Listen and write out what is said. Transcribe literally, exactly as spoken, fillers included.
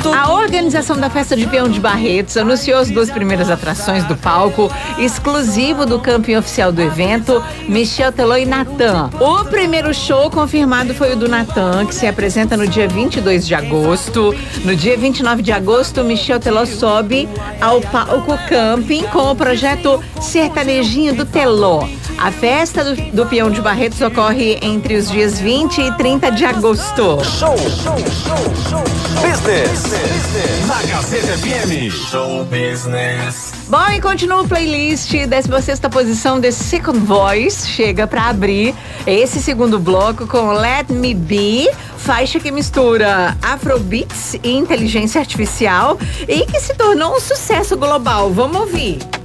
A organização da festa de Peão de Barretos anunciou as duas primeiras atrações do palco exclusivo do camping oficial do evento, Michel Teló e Natan. O primeiro show confirmado foi o do Natan, que se apresenta no dia vinte e dois de agosto. No dia vinte e nove de agosto, Michel Teló sobe ao palco camping com o projeto Sertanejinho do Teló. A festa do, do Peão de Barretos ocorre entre os dias vinte e trinta de agosto. Show, show, show, show. Business. Business. Na Gazeta F M. Show Business. Bom, e continua o playlist. décima sexta posição de Second Voice chega pra abrir esse segundo bloco com Let Me Be, faixa que mistura Afrobeats e inteligência artificial e que se tornou um sucesso global. Vamos ouvir.